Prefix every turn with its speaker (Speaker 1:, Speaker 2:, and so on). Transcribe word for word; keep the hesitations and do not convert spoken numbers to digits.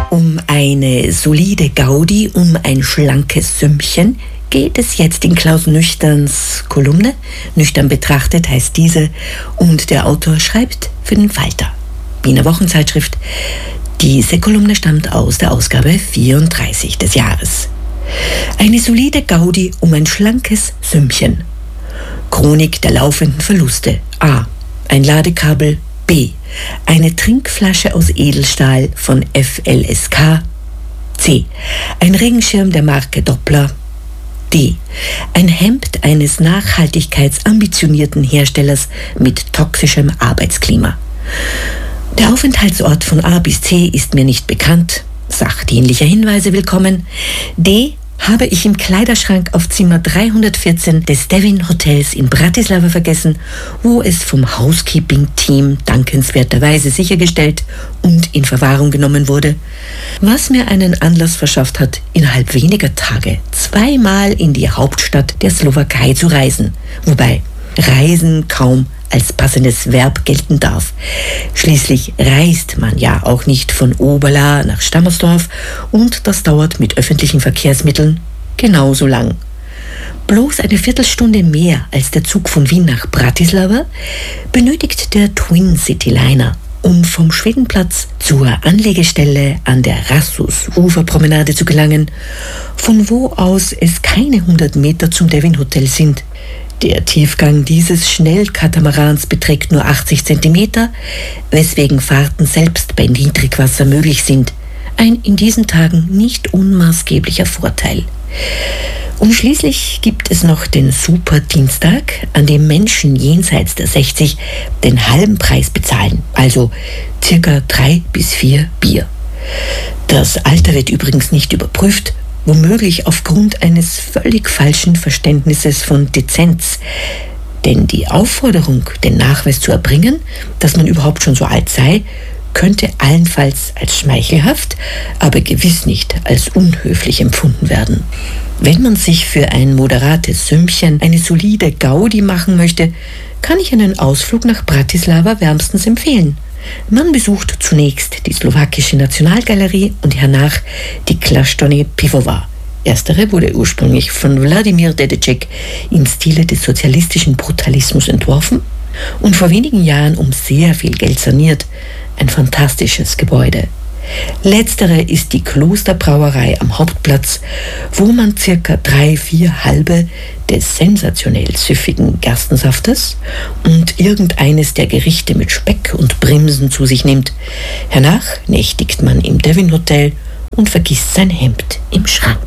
Speaker 1: Um eine solide Gaudi, um ein schlankes Sümmchen geht es jetzt in Klaus Nüchterns Kolumne. Nüchtern betrachtet heißt diese, und der Autor schreibt für den Falter, Wiener Wochenzeitschrift. Diese Kolumne stammt aus der Ausgabe vierunddreißig des Jahres. Eine solide Gaudi um ein schlankes Sümmchen. Chronik der laufenden Verluste. A. Ein Ladekabel. B. Eine Trinkflasche aus Edelstahl von F L S K. C. Ein Regenschirm der Marke Doppler. D. Ein Hemd eines nachhaltigkeitsambitionierten Herstellers mit toxischem Arbeitsklima. Der Aufenthaltsort von A bis C ist mir nicht bekannt. Sachdienliche Hinweise willkommen. D. Habe ich im Kleiderschrank auf Zimmer dreihundertvierzehn des Devin Hotels in Bratislava vergessen, wo es vom Housekeeping-Team dankenswerterweise sichergestellt und in Verwahrung genommen wurde, was mir einen Anlass verschafft hat, innerhalb weniger Tage zweimal in die Hauptstadt der Slowakei zu reisen, wobei Reisen kaum als passendes Verb gelten darf. Schließlich reist man ja auch nicht von Oberla nach Stammersdorf und das dauert mit öffentlichen Verkehrsmitteln genauso lang. Bloß eine Viertelstunde mehr als der Zug von Wien nach Bratislava benötigt der Twin City Liner, um vom Schwedenplatz zur Anlegestelle an der Rassus-Uferpromenade zu gelangen, von wo aus es keine hundert Meter zum Devin Hotel sind. Der Tiefgang dieses Schnellkatamarans beträgt nur achtzig Zentimeter, weswegen Fahrten selbst bei Niedrigwasser möglich sind. Ein in diesen Tagen nicht unmaßgeblicher Vorteil. Und schließlich gibt es noch den Superdienstag, an dem Menschen jenseits der sechzig den halben Preis bezahlen, also circa drei bis vier Bier. Das Alter wird übrigens nicht überprüft, womöglich aufgrund eines völlig falschen Verständnisses von Dezenz. Denn die Aufforderung, den Nachweis zu erbringen, dass man überhaupt schon so alt sei, könnte allenfalls als schmeichelhaft, aber gewiss nicht als unhöflich empfunden werden. Wenn man sich für ein moderates Sümmchen eine solide Gaudi machen möchte, kann ich einen Ausflug nach Bratislava wärmstens empfehlen. Man besucht zunächst die slowakische Nationalgalerie und hernach die Klasztorny Pivovar. Erstere wurde ursprünglich von Wladimir Dedeček im Stile des sozialistischen Brutalismus entworfen und vor wenigen Jahren um sehr viel Geld saniert. Ein fantastisches Gebäude. Letztere ist die Klosterbrauerei am Hauptplatz, wo man circa drei, vier halbe des sensationell süffigen Gerstensaftes und irgendeines der Gerichte mit Speck und Brimsen zu sich nimmt. Hernach nächtigt man im Devin Hotel und vergisst sein Hemd im Schrank.